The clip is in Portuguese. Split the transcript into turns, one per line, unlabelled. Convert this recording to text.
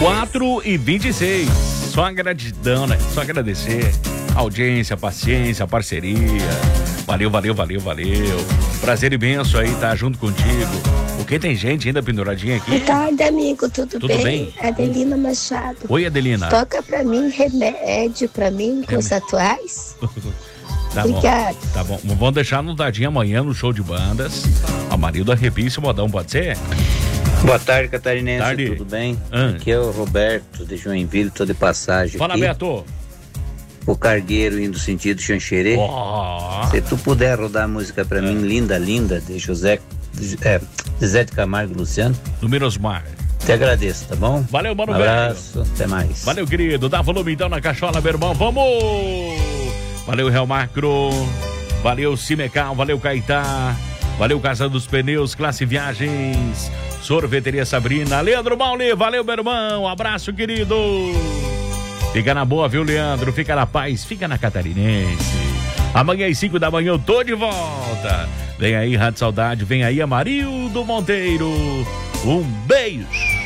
4h26. Só gratidão, né? Só agradecer a audiência, a paciência, a parceria. Valeu. Prazer imenso aí estar junto contigo. Porque tem gente ainda penduradinha aqui.
Boa tarde, amigo. Tudo bem? Adelina Machado.
Oi, Adelina.
Toca pra mim remédio pra mim com os atuais.
Tá
Obrigado.
Bom, tá bom. Vamos deixar anotadinho amanhã no show de bandas. A Marilda Arrepio, modão, pode ser?
Boa tarde, catarinense.
Tarde.
Tudo bem? Aqui é o Roberto de Joinville, tô de passagem.
Fala,
aqui.
Beto.
O Cargueiro indo sentido Xanxerê. Se tu puder rodar a música pra mim, Linda, de Zé de Camargo e Luciano.
Números Mar.
Te agradeço, tá bom?
Valeu, mano.
Abraço, até mais.
Valeu, querido. Dá volume então na cachola, meu irmão. Vamos! Valeu, Real Macro. Valeu, Cimecal. Valeu, Caetá. Valeu, Casa dos Pneus, Classe Viagens, Sorveteria Sabrina. Leandro Maule, valeu, meu irmão. Abraço, querido. Fica na boa, viu, Leandro? Fica na paz, fica na catarinense. Amanhã às 5 da manhã eu tô de volta. Vem aí, Rádio Saudade. Vem aí, Amarildo Monteiro. Um beijo.